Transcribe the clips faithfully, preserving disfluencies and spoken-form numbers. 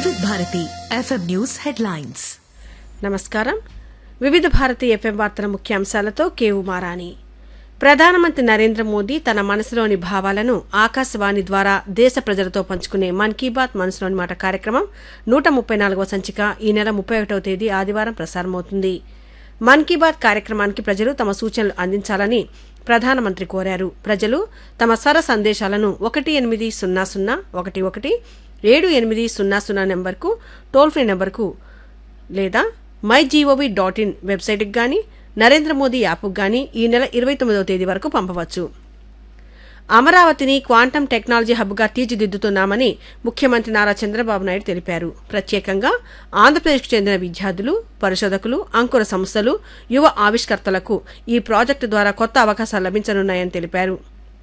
వివిధ Bharati FM news headlines. నమస్కారం. వివిధ భారతి ఎఫ్ఎం వార్తల ముఖ్యాంశాలతో కేవు మారాణి. ప్రధానమంత్రి నరేంద్ర మోదీ తన మనసులోని భావాలను ఆకాశవాణి ద్వారా దేశ ప్రజలతో పంచుకునే మన్ కీ బాత్ మనసులోని మాట కార్యక్రమం నూట ముప్పై నాలుగవ సంచిక ఈ నెల ముప్పై ఒకటవ తేదీ ఆదివారం ప్రసారమవుతుంది. మన్ కీ బాత్ కార్యక్రమానికి ప్రజలు తమ సూచనలు అందించాలని ప్రధానమంత్రి కోరారు. ప్రజలు తమ స్వర సందేశాలను ఒకటి ఎనిమిది సున్నా సున్నా ఒకటి ఒకటి ఏడు ఎనిమిది సున్నా సున్నా నెంబర్కు, టోల్ ఫ్రీ నెంబర్కు లేదా మై జీఓవీ డాట్ ఇన్ వెబ్సైట్కి గానీ నరేంద్ర మోదీ యాప్కు గానీ ఈ నెల ఇరవై తొమ్మిదవ తేదీ వరకు పంపవచ్చు. అమరావతిని క్వాంటమ్ టెక్నాలజీ హబ్గా తీర్చిదిద్దుతున్నామని ముఖ్యమంత్రి నారా చంద్రబాబు నాయుడు తెలిపారు. ప్రత్యేకంగా ఆంధ్రప్రదేశ్కు చెందిన విద్యార్థులు, పరిశోధకులు, అంకుర సంస్థలు, యువ ఆవిష్కర్తలకు ఈ ప్రాజెక్టు ద్వారా కొత్త అవకాశాలు లభించనున్నాయని తెలిపారు.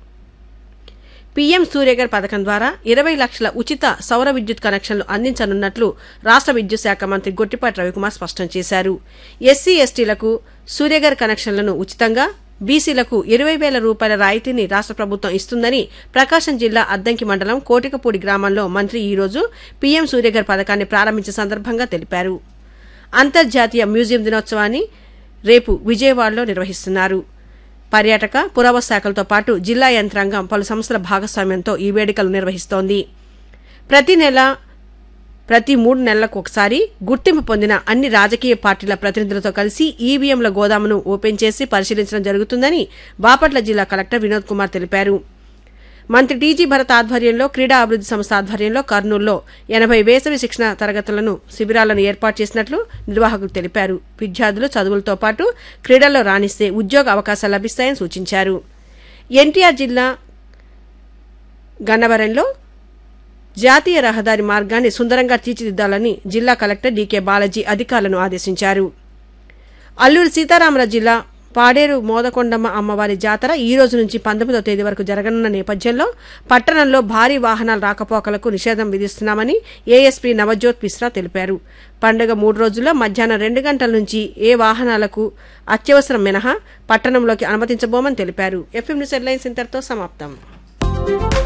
పీఎం సూర్యఘర్ పథకం ద్వారా ఇరవై లక్షల ఉచిత సౌర విద్యుత్ కనెక్షన్లు అందించనున్నట్లు రాష్ట్ర విద్యుత్ శాఖ మంత్రి గొట్టిపాటి రవికుమార్ స్పష్టం చేశారు. ఎస్సీ ఎస్టీలకు సూర్యఘర్ కనెక్షన్లను ఉచితంగా, బీసీలకు ఇరవై వేల రూపాయల రాయితీని రాష్ట్ర ప్రభుత్వం ఇస్తుందని ప్రకాశం జిల్లా అద్దంకి మండలం కోటికపూడి గ్రామంలో మంత్రి ఈ రోజు పీఎం సూర్యఘర్ పథకాన్ని ప్రారంభించిన సందర్భంగా తెలిపారు. అంతర్జాతీయ మ్యూజియం దినోత్సవాన్ని రేపు విజయవాడలో నిర్వహిస్తున్నారు. పర్యాటక, పురావస్తు శాఖలతో పాటు జిల్లా యంత్రాంగం పలు సంస్థల భాగస్వామ్యంతో ఈ వేడుకలు నిర్వహిస్తోంది. ప్రతి నెల ప్రతి మూడు నెలలకు ఒకసారి గుర్తింపు పొందిన అన్ని రాజకీయ పార్టీల ప్రతినిధులతో కలిసి ఈవీఎంల గోదామును ఓపెన్ చేసి పరిశీలించడం జరుగుతుందని బాపట్ల జిల్లా కలెక్టర్ వినోద్ కుమార్ తెలిపారు. మంత్రి టీజీ భరత్ ఆధ్వర్యంలో క్రీడా అభివృద్ది సంస్థ ఆధ్వర్యంలో కర్నూలులో ఎనభై వేసవి శిక్షణ తరగతులను శిబిరాలను ఏర్పాటు చేసినట్లు నిర్వాహకులు తెలిపారు. విద్యార్థులు చదువులతో పాటు క్రీడల్లో రాణిస్తే ఉద్యోగ అవకాశాలు లభిస్తాయని సూచించారు. ఎన్టీఆర్ జిల్లా గన్నవరంలో జాతీయ రహదారి మార్గాన్ని సుందరంగా తీర్చిదిద్దాలని జిల్లా కలెక్టర్ డీకే బాలాజీ అధికారులను ఆదేశించారు. అల్లూరి సీతారామరాజు జిల్లా పాడేరు మోదకొండమ్మ అమ్మవారి జాతర ఈ రోజు నుంచి పంతొమ్మిదవ తేదీ వరకు జరగనున్న నేపథ్యంలో పట్టణంలో భారీ వాహనాల రాకపోకలకు నిషేధం విధిస్తున్నామని ఏఎస్పీ నవజ్యోత్ మిశ్రా తెలిపారు. పండుగ మూడు రోజుల్లో మధ్యాహ్నం రెండు గంటల నుంచి ఏ వాహనాలకు అత్యవసరం మినహా పట్టణంలోకి అనుమతించబోమని తెలిపారు. ఎఫ్ఎం న్యూస్ హెడ్లైన్స్ ఇంతటితో సమాప్తం.